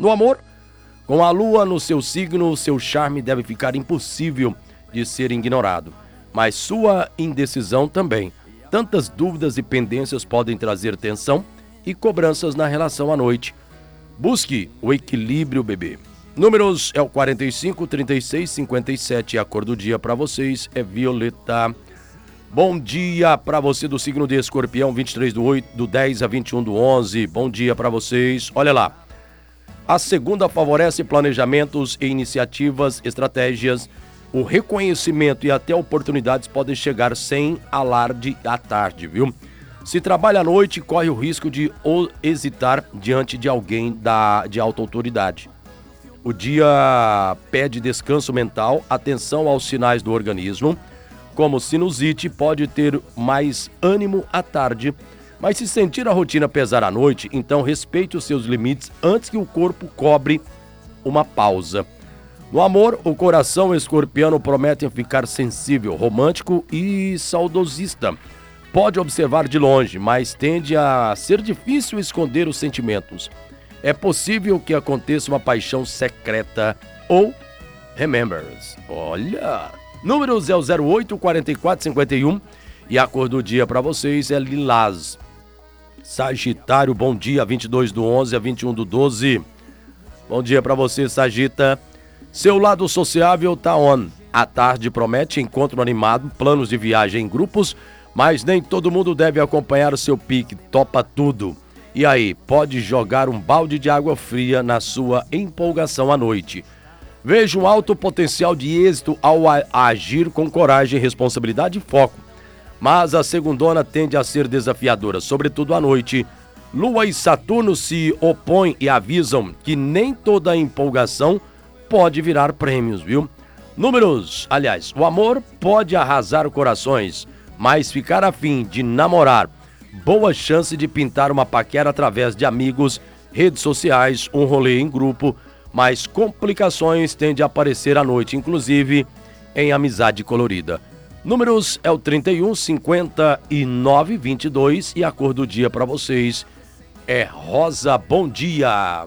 No amor, com a lua no seu signo, seu charme deve ficar impossível de ser ignorado, mas sua indecisão também. Tantas dúvidas e pendências podem trazer tensão e cobranças na relação à noite. Busque o equilíbrio, bebê. Números é o 45, 36, 57 e a cor do dia para vocês é violeta. Bom dia para você do signo de Escorpião, 23 do 10 a 21 do 11. Bom dia para vocês. Olha lá. A segunda favorece planejamentos e iniciativas, estratégias. O reconhecimento e até oportunidades podem chegar sem alarde à tarde, viu? Se trabalha à noite, corre o risco de hesitar diante de alguém de alta autoridade. O dia pede descanso mental, atenção aos sinais do organismo, como sinusite, pode ter mais ânimo à tarde. Mas se sentir a rotina pesar à noite, então respeite os seus limites antes que o corpo cobre uma pausa. No amor, o coração escorpiano promete ficar sensível, romântico e saudosista. Pode observar de longe, mas tende a ser difícil esconder os sentimentos. É possível que aconteça uma paixão secreta ou remembers. Olha! Números é o 08, 44, 51 e a cor do dia para vocês é lilás. Sagitário, bom dia, 22 do 11 a 21 do 12. Bom dia para você, Sagita. Seu lado sociável tá on. A tarde promete encontro animado, planos de viagem em grupos, mas nem todo mundo deve acompanhar o seu pique, topa tudo. E aí, pode jogar um balde de água fria na sua empolgação à noite. Veja um alto potencial de êxito ao agir com coragem, responsabilidade e foco. Mas a segundona tende a ser desafiadora, sobretudo à noite. Lua e Saturno se opõem e avisam que nem toda empolgação pode virar prêmios, viu? Números, aliás, o amor pode arrasar corações, mas ficar afim de namorar, boa chance de pintar uma paquera através de amigos, redes sociais, um rolê em grupo, mas complicações tendem a aparecer à noite, inclusive em amizade colorida. Números é o 31, 59, 22 e a cor do dia para vocês é rosa. Bom dia!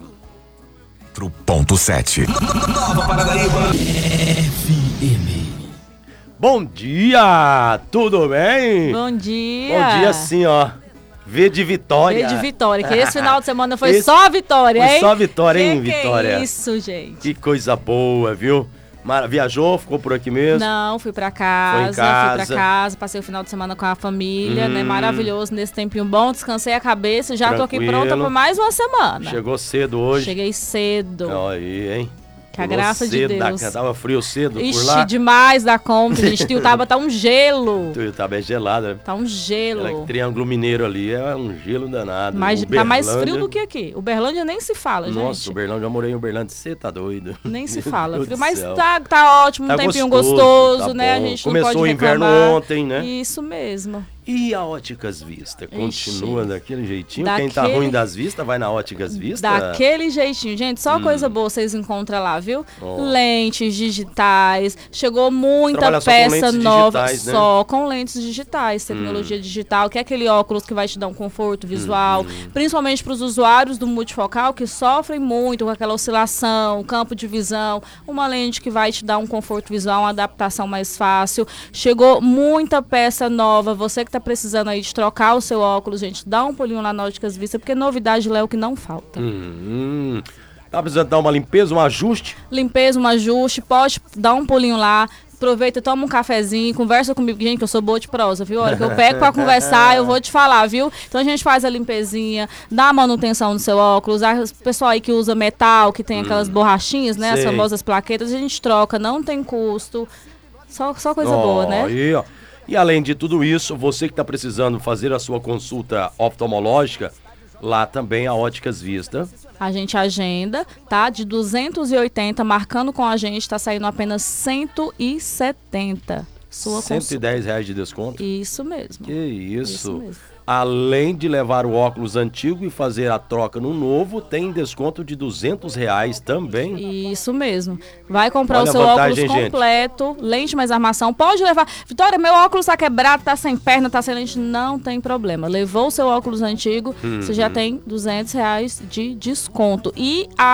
4.7 Nova Paranaíba FM. Bom dia! Tudo bem? Bom dia! Bom dia sim, ó. V de vitória. V de vitória, que esse final de semana foi só vitória, hein? Foi só vitória, hein, Vitória? Que isso, gente. Que coisa boa, viu? Viajou, ficou por aqui mesmo? Não, fui pra casa, passei o final de semana com a família, né? Maravilhoso, nesse tempinho bom, descansei a cabeça, já tô aqui pronta pra mais uma semana. Chegou cedo hoje? Cheguei cedo. Olha aí, hein? Que a graça de Deus. Tava frio cedo Ixi, por lá? demais da conta, gente. Tuiutaba tá um gelo. Tuiutaba é gelada. Tá um gelo. Triângulo Mineiro ali é um gelo danado. Mas tá mais frio do que aqui. Uberlândia nem se fala, gente. Nossa, Uberlândia, eu morei em Uberlândia, você tá doido. Nem se fala. Frio, mas tá ótimo, um tempinho gostoso, tá né? Bom. A gente não Começou pode reclamar. o inverno ontem, né? Isso mesmo. E a Óticas Vista? Continua daquele jeitinho? Quem tá ruim das vistas, vai na Óticas Vista? Daquele jeitinho. Gente, só coisa boa vocês encontram lá, viu? Lentes digitais. Chegou muita peça nova. Digitais, né? Só com lentes digitais. Tecnologia digital, que é aquele óculos que vai te dar um conforto visual. Principalmente para os usuários do multifocal que sofrem muito com aquela oscilação, campo de visão. Uma lente que vai te dar um conforto visual, uma adaptação mais fácil. Chegou muita peça nova. Você que tá precisando aí de trocar o seu óculos, gente, dá um pulinho lá na Óticas Vista, porque novidade lá é o que não falta. Tá precisando dar uma limpeza, um ajuste? Limpeza, um ajuste, pode dar um pulinho lá, aproveita, toma um cafezinho, conversa comigo, gente, que eu sou boa de prosa, viu? A hora que eu pego pra conversar, eu vou te falar, viu? Então a gente faz a limpezinha, dá a manutenção no seu óculos, o pessoal aí que usa metal, que tem aquelas borrachinhas, né, as famosas plaquetas, a gente troca, não tem custo, só coisa boa, né? Aí, ó. E além de tudo isso, você que está precisando fazer a sua consulta oftalmológica, lá também a Óticas Vista. A gente agenda, tá? De 280, marcando com a gente, tá saindo apenas 170. Sua R$110 de desconto? Isso mesmo. Que isso mesmo. Além de levar o óculos antigo e fazer a troca no novo, tem desconto de R$200 também. Isso mesmo. Vai comprar o seu óculos completo, gente. Lente mais armação. Pode levar. Vitória, meu óculos tá quebrado, tá sem perna, tá sem lente. Não tem problema. Levou o seu óculos antigo, você já tem R$200 de desconto. E